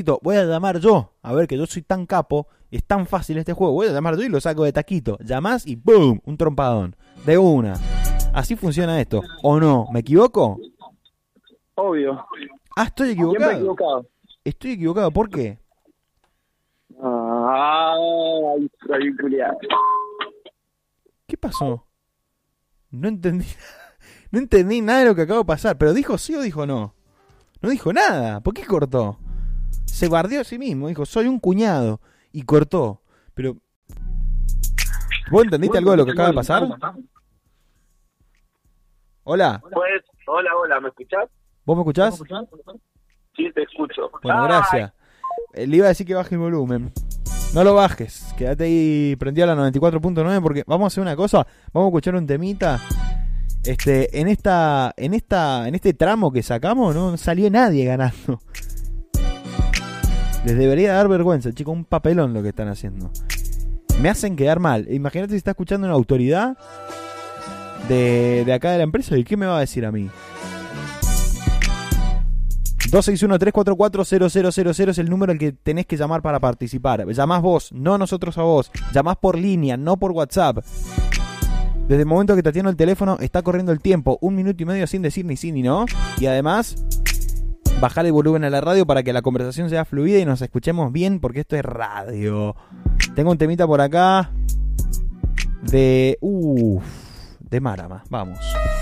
Voy a llamar yo, a ver que yo soy tan capo, es tan fácil este juego, voy a llamar yo y lo saco de taquito. Llamás y ¡boom! Un trompadón. De una. Así funciona esto. ¿O no? ¿Me equivoco? Obvio. Ah, estoy Siempre equivocado. equivocado. Estoy equivocado, ¿por qué? Ay, soy culiado. ¿Qué pasó? No entendí. No entendí nada de lo que acabo de pasar. ¿Pero dijo sí o dijo no? No dijo nada. ¿Por qué cortó? Se bardeó a sí mismo. Dijo, soy un cuñado. Y cortó. Pero... ¿Vos entendiste algo de lo que acaba de pasar? Hola. Pues, hola, ¿me escuchás? ¿Vos me escuchás? Sí, te escucho. Bueno, gracias. Le iba a decir que baje el volumen. No lo bajes. Quédate ahí prendido a la 94.9 porque vamos a hacer una cosa. Vamos a escuchar un temita. En este tramo que sacamos no salió nadie ganando. Les debería dar vergüenza, chicos, un papelón lo que están haciendo. Me hacen quedar mal. Imagínate si está escuchando una autoridad de acá de la empresa y ¿qué me va a decir a mí? 261-344-0000 es el número al que tenés que llamar para participar. Llamás vos, no nosotros a vos. Llamás por línea, no por WhatsApp. Desde el momento que te atiendo el teléfono está corriendo el tiempo. 1 minuto y medio sin decir ni sí ni no. Y además, bajar el volumen a la radio para que la conversación sea fluida y nos escuchemos bien, porque esto es radio. Tengo un temita por acá de Marama. Vamos.